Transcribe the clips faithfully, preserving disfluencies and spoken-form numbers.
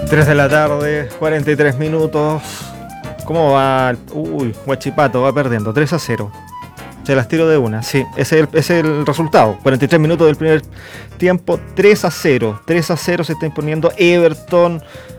tres de la tarde, cuarenta y tres minutos. ¿Cómo va? Uy, Huachipato va perdiendo tres a cero. Se las tiro de una, sí, ese es el, ese es el resultado. cuarenta y tres minutos del primer tiempo, tres a cero. tres a cero se está imponiendo Everton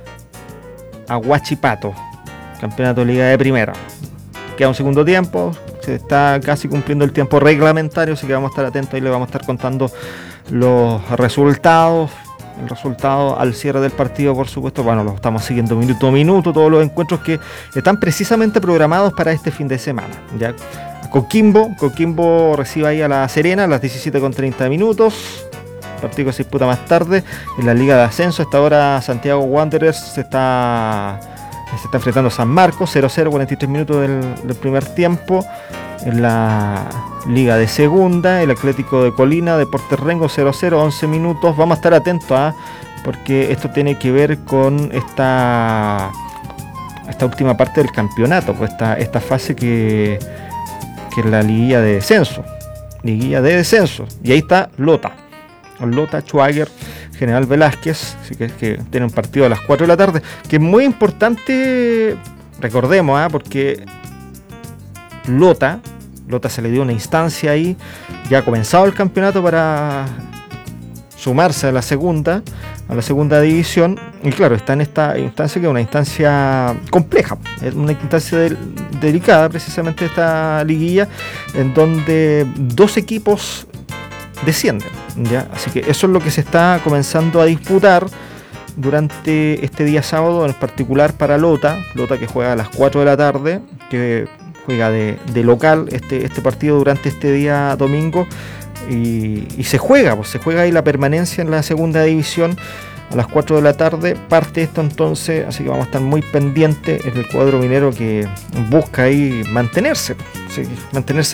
a Huachipato, campeonato de Liga de Primera. Queda un segundo tiempo, se está casi cumpliendo el tiempo reglamentario, así que vamos a estar atentos y le vamos a estar contando los resultados. El resultado al cierre del partido, por supuesto, bueno, lo estamos siguiendo minuto a minuto, todos los encuentros que están precisamente programados para este fin de semana. ¿Ya? Coquimbo, Coquimbo recibe ahí a La Serena a las diecisiete con treinta minutos. El partido se disputa más tarde en la Liga de Ascenso. A esta hora Santiago Wanderers se está, se está enfrentando a San Marcos, cero a cero, cuarenta y tres minutos del, del primer tiempo. En la Liga de Segunda, el Atlético de Colina, Deportes Rengo, cero a cero, once minutos. Vamos a estar atentos a, porque esto tiene que ver con esta, esta última parte del campeonato, pues esta, esta fase que, que es la liguilla de descenso. Liguilla de descenso. Y ahí está Lota. Lota, Schwager, General Velázquez, así que, que tiene un partido a las cuatro de la tarde, que es muy importante, recordemos, ¿eh? porque Lota, Lota se le dio una instancia ahí, ya ha comenzado el campeonato para sumarse a la segunda, a la segunda división, y claro, está en esta instancia que es una instancia compleja, es una instancia de, delicada precisamente esta liguilla, en donde dos equipos descienden, ¿ya? Así que eso es lo que se está comenzando a disputar durante este día sábado, en particular para Lota, Lota que juega a las cuatro de la tarde, que juega de, de local este, este partido durante este día domingo y, y se juega, pues se juega ahí la permanencia en la segunda división a las cuatro de la tarde, parte esto entonces, así que vamos a estar muy pendientes en el cuadro minero que busca ahí mantenerse, sí, mantenerse